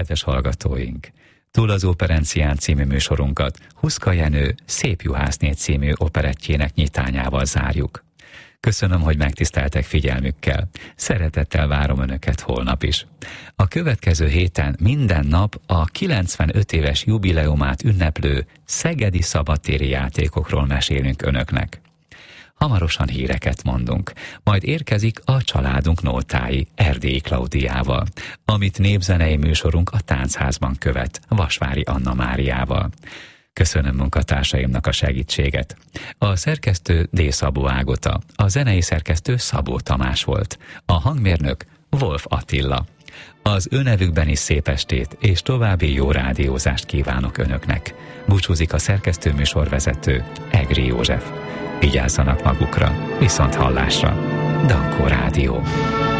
Kedves hallgatóink! Túl az Operencián című műsorunkat Huszka Jenő Szép Juhászné című operettjének nyitányával zárjuk. Köszönöm, hogy megtiszteltek figyelmükkel. Szeretettel várom Önöket holnap is. A következő héten minden nap a 95 éves jubileumát ünneplő szegedi szabadtéri játékokról mesélünk Önöknek. Hamarosan híreket mondunk, majd érkezik a családunk nótái Erdélyi Klaudiával, amit népzenei műsorunk a Táncházban követ Vasvári Anna Máriával. Köszönöm munkatársaimnak a segítséget. A szerkesztő D. Szabó Ágota, a zenei szerkesztő Szabó Tamás volt, a hangmérnök Wolf Attila. Az ő nevükben is szép estét és további jó rádiózást kívánok Önöknek. Búcsúzik a szerkesztő műsorvezető Egri József. Vigyázzanak magukra, viszont hallásra. Dankó Rádió.